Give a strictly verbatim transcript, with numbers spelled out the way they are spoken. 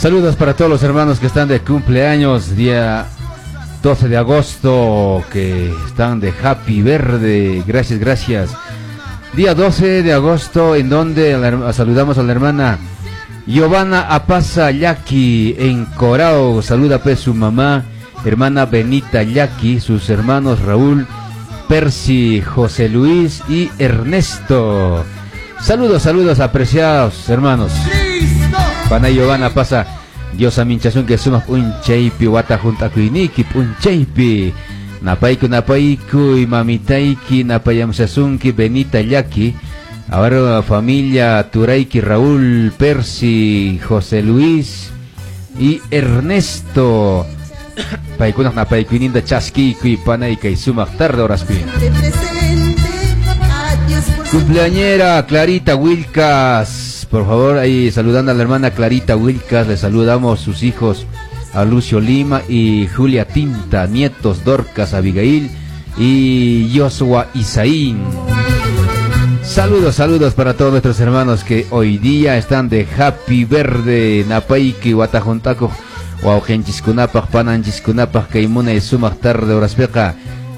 Saludos para todos los hermanos que están de cumpleaños, día doce de agosto, que están de Happy Verde. Gracias, gracias. Día doce de agosto, en donde la, saludamos a la hermana Giovanna Apaza Yaqui en Corao. Saluda pues su mamá, hermana Benita Yaqui, sus hermanos Raúl, Percy, José Luis y Ernesto. Saludos, saludos apreciados hermanos. Pana Giovanna Apaza, Dios aminchasun que sumas un cheipi wata junta kuiniki un cheipi. Napaiku napaiku y mamitaiki napayam sasunki Benita Yaqui. Ahora familia Turaiki, Raúl, Percy, José Luis y Ernesto. Paikunak napaikuininda chaskiku y panaika y sumak tarde horas pi. Cumpleañera Clarita Wilcas, por favor, ahí saludando a la hermana Clarita Wilcas, le saludamos sus hijos a Lucio Lima y Julia Tinta, nietos Dorcas Abigail y Joshua Isaín. Saludos, saludos para todos nuestros hermanos que hoy día están de Happy Verde, Napaiki, Watajontaco, Waugenchiskunapaj, Pananchiskunapaj, Kaimuna y Sumak tarde horas peca.